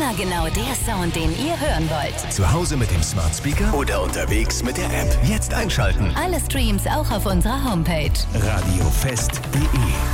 Immer genau der Sound, den ihr hören wollt. Zu Hause mit dem Smart Speaker oder unterwegs mit der App. Jetzt einschalten. Alle Streams auch auf unserer Homepage. radiofest.de